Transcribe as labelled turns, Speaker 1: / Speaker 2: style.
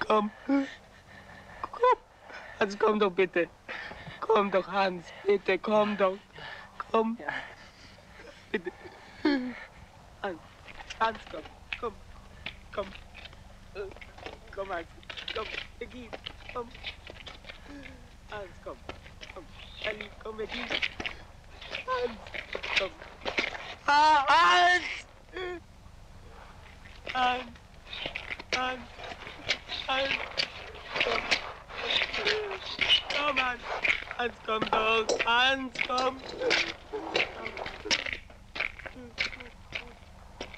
Speaker 1: Komm. Komm. Hans, komm doch bitte. Komm doch, Hans. Bitte, komm doch. Komm.
Speaker 2: Ja.
Speaker 1: Bitte. Hans. Hans, komm. Komm. Komm. Komm, Hans. Komm. Wir gehen. Komm. Hans, komm. Komm. Elli, komm, wir gehen. Hans. Komm. Ah, Hans! Hans. Hans. Hans. Komm. Komm, Hans. Hans, komm doch. Hans, komm.